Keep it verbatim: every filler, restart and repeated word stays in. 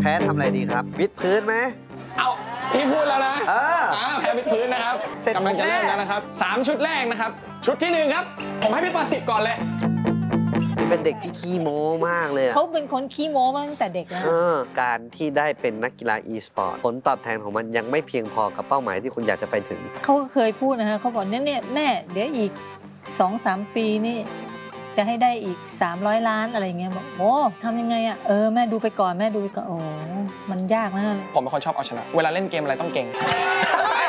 แพ้ทำอะไรดีครับวิดพื้นไหมเอาพี่พูดแล้วนะเออแพ้วิดพื้นนะครับกำลังจะเริ่มแล้วนะครับสามชุดแรกนะครับชุดที่หนึ่งครับผมให้พี่ประสิทธิ์ก่อนเลยเป็นเด็กที่ขี้โม้มากเลยเขาเป็นคนขี้โม้มาตั้งแต่เด็กแล้วการที่ได้เป็นนักกีฬา e-sport ผลตอบแทนของมันยังไม่เพียงพอกับเป้าหมายที่คุณอยากจะไปถึงเขาก็เคยพูดนะฮะเขาบอกเนี่ยเนี่ยแม่เดี๋ยวอีก สองสาม ปีนี่จะให้ได้อีกสามร้อยล้านอะไรเงี้ยบอกโอ้ทำยังไงอ่ะเออแม่ดูไปก่อนแม่ดูไปก่อนโอ้มันยากนะเลยผมเป็นคนชอบเอาชนะเวลาเล่นเกมอะไรต้องเก่ง